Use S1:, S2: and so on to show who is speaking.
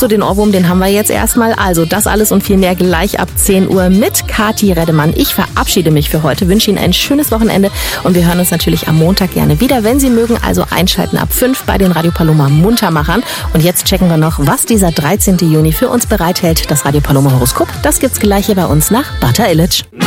S1: so, den Ohrwurm, den haben wir jetzt erstmal. Also das alles und viel mehr gleich ab 10 Uhr mit Kathi Reddemann. Ich verabschiede mich für heute, wünsche Ihnen ein schönes Wochenende und wir hören uns natürlich am Montag gerne wieder, wenn Sie mögen. Also einschalten ab 5 bei den Radio Paloma Muntermachern. Und jetzt checken wir noch, was dieser 13. Juni für uns bereithält. Das Radio Paloma Horoskop, das gibt's gleich hier bei uns nach Bata Illich.